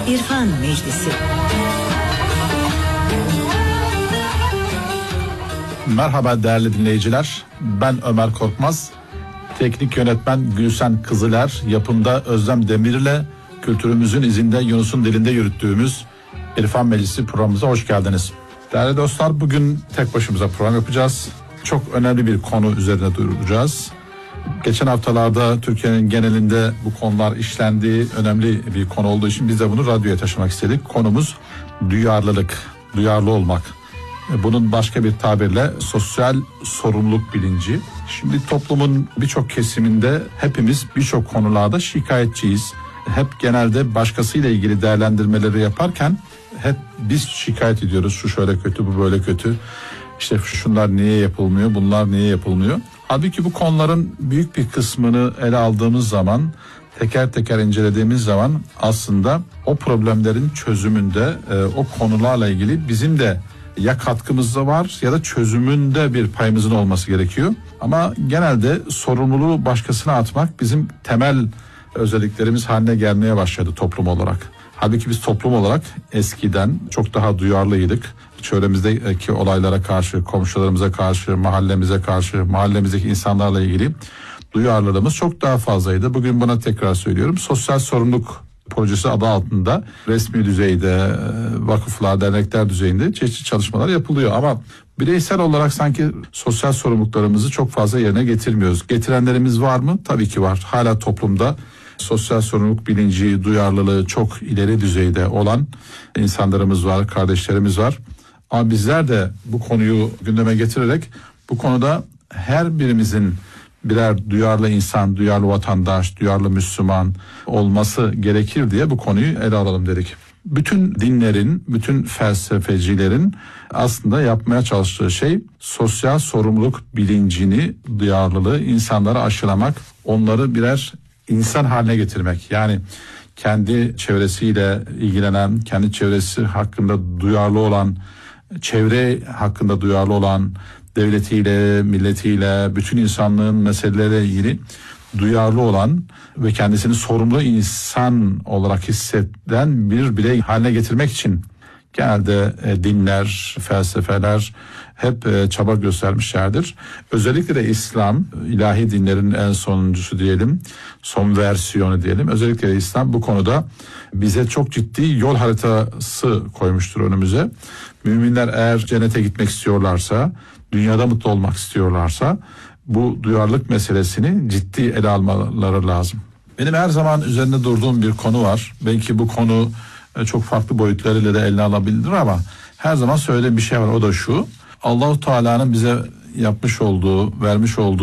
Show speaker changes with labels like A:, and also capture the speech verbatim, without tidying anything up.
A: İrfan Meclisi.
B: Merhaba değerli dinleyiciler. Ben Ömer Korkmaz. Teknik yönetmen Gülsen Kızıler, yapımda Özlem Demir'le kültürümüzün izinde Yunus'un dilinde yürüttüğümüz İrfan Meclisi programımıza hoş geldiniz. Değerli dostlar, bugün tek başımıza program yapacağız. Çok önemli bir konu üzerine duracağız. Geçen haftalarda Türkiye'nin genelinde bu konular işlendiği önemli bir konu olduğu için biz de bunu radyoya taşımak istedik. Konumuz duyarlılık, duyarlı olmak. Bunun başka bir tabirle sosyal sorumluluk bilinci. Şimdi toplumun birçok kesiminde hepimiz birçok konularda şikayetçiyiz. Hep genelde başkasıyla ilgili değerlendirmeleri yaparken hep biz şikayet ediyoruz. Şu şöyle kötü, bu böyle kötü. İşte şunlar niye yapılmıyor, bunlar niye yapılmıyor. Halbuki bu konuların büyük bir kısmını ele aldığımız zaman, teker teker incelediğimiz zaman aslında o problemlerin çözümünde e, o konularla ilgili bizim de ya katkımız da var ya da çözümünde bir payımızın olması gerekiyor. Ama genelde sorumluluğu başkasına atmak bizim temel özelliklerimiz haline gelmeye başladı toplum olarak. Halbuki biz toplum olarak eskiden çok daha duyarlıydık. Çevremizdeki olaylara karşı, komşularımıza karşı, mahallemize karşı, mahallemizdeki insanlarla ilgili duyarlılığımız çok daha fazlaydı. Bugün buna tekrar söylüyorum. Sosyal sorumluluk projesi adı altında resmi düzeyde, vakıflar, dernekler düzeyinde çeşitli çalışmalar yapılıyor. Ama bireysel olarak sanki sosyal sorumluluklarımızı çok fazla yerine getirmiyoruz. Getirenlerimiz var mı? Tabii ki var. Hala toplumda sosyal sorumluluk bilinci, duyarlılığı çok ileri düzeyde olan insanlarımız var, kardeşlerimiz var. Ama bizler de bu konuyu gündeme getirerek bu konuda her birimizin birer duyarlı insan, duyarlı vatandaş, duyarlı Müslüman olması gerekir diye bu konuyu ele alalım dedik. Bütün dinlerin, bütün felsefecilerin aslında yapmaya çalıştığı şey sosyal sorumluluk bilincini, duyarlılığı insanlara aşılamak, onları birer insan haline getirmek. Yani kendi çevresiyle ilgilenen, kendi çevresi hakkında duyarlı olan, çevre hakkında duyarlı olan, devletiyle, milletiyle, bütün insanlığın meseleleriyle ilgili duyarlı olan ve kendisini sorumlu insan olarak hisseden bir birey haline getirmek için genelde e, dinler, felsefeler hep e, çaba göstermişlerdir. Özellikle de İslam, ilahi dinlerin en sonuncusu diyelim, son versiyonu diyelim. Özellikle de İslam bu konuda bize çok ciddi yol haritası koymuştur önümüze. Müminler eğer cennete gitmek istiyorlarsa, dünyada mutlu olmak istiyorlarsa bu duyarlılık meselesini ciddi ele almaları lazım. Benim her zaman üzerinde durduğum bir konu var. Belki bu konu çok farklı boyutlarıyla da eline alabilir ama her zaman söylediğim bir şey var. O da şu: Allah-u Teala'nın bize yapmış olduğu, vermiş olduğu